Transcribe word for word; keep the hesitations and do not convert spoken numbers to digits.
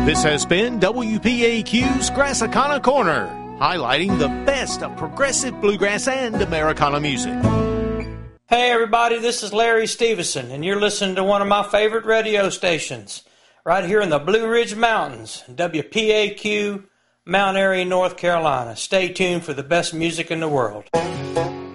This has been W P A Q's Grassicana Corner, highlighting the best of progressive bluegrass and Americana music. Hey everybody, this is Larry Stevenson, and you're listening to one of my favorite radio stations, right here in the Blue Ridge Mountains, W P A Q, Mount Airy, North Carolina. Stay tuned for the best music in the world.